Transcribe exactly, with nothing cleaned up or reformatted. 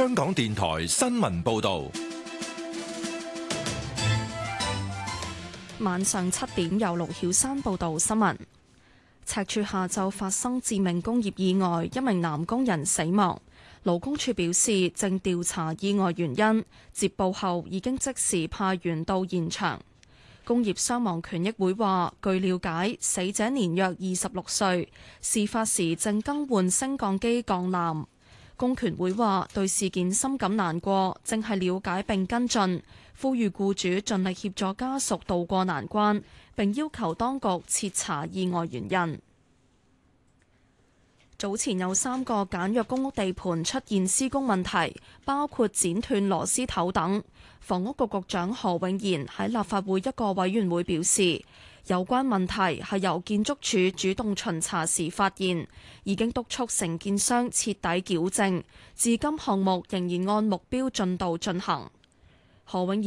香港電台新聞報道。 晚上七點由盧曉山報道新聞。赤柱下晝發生致命工業意外，一名男工人死亡。勞工處表示正調查意外原因，接報後已經即時派員到現場。工業傷亡權益會話，據了解，死者年約二十六歲，事發時正更換升降機鋼纜。工權會話對事件深感難過，正係了解並跟進，呼籲僱主盡力協助家屬渡過難關，並要求當局徹查意外原因。早前有三個簡約公屋地盤出現施工問題，包括剪斷螺絲頭等。房屋局局長何永賢喺立法會一個委員會表示，有關問題係由建築署主動巡查時發現，已經督促承建商徹底矯正，至今項目仍然按目標進度進行。何永賢